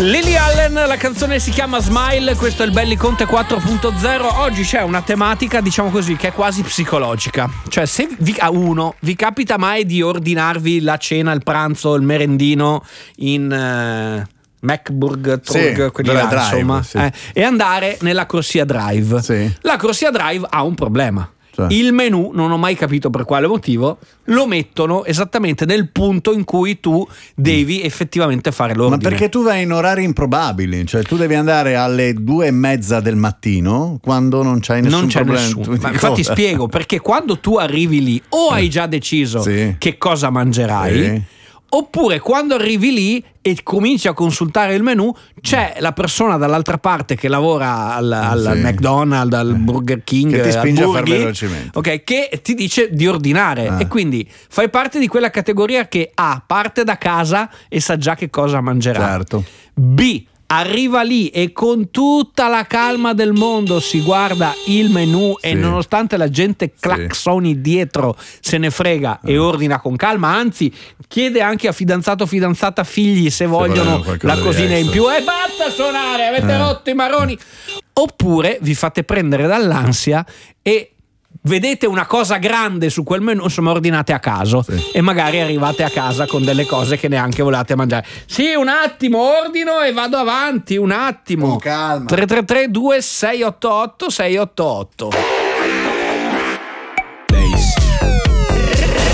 Lily Allen, la canzone si chiama Smile, questo è il Belli Conte 4.0. Oggi c'è una tematica, diciamo così, che è quasi psicologica. Cioè, se vi capita mai di ordinarvi la cena, il pranzo, il merendino in MacBurg, Trug, quelli là, Drive, insomma, sì. e andare nella corsia Drive. Sì. La corsia Drive ha un problema. Cioè. Il menu, non ho mai capito per quale motivo, lo mettono esattamente nel punto in cui tu devi effettivamente fare l'ordine. Ma perché tu vai in orari improbabili, cioè tu devi andare alle 2:30 del mattino quando non c'hai nessun problema. Nessuno. Ma infatti spiego, perché quando tu arrivi lì o hai già deciso che cosa mangerai, oppure quando arrivi lì e cominci a consultare il menu, c'è la persona dall'altra parte che lavora al McDonald's, al Burger King, che ti spinge al a fare Burger, velocemente, ok, che ti dice di ordinare, e quindi fai parte di quella categoria che A, parte da casa e sa già che cosa mangerà. Certo. B, arriva lì e con tutta la calma del mondo si guarda il menù e nonostante la gente claxoni dietro se ne frega e ordina con calma, anzi chiede anche a fidanzato, fidanzata, figli se vogliono la cosina in più, e basta suonare, avete rotto i maroni. Oppure vi fate prendere dall'ansia e vedete una cosa grande su quel menù, insomma ordinate a caso e magari arrivate a casa con delle cose che neanche volevate mangiare. Sì, un attimo, ordino e vado avanti, un attimo. Con calma. 333 2688 688.